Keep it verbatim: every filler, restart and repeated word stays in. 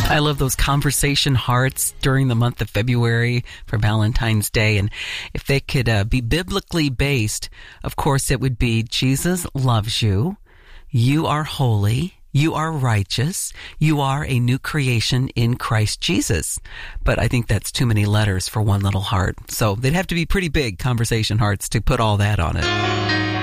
I love those conversation hearts during the month of February for Valentine's Day. And if they could uh, be biblically based, of course, it would be Jesus loves you. You are holy. You are righteous. You are a new creation in Christ Jesus. But I think that's too many letters for one little heart. So they'd have to be pretty big conversation hearts to put all that on it.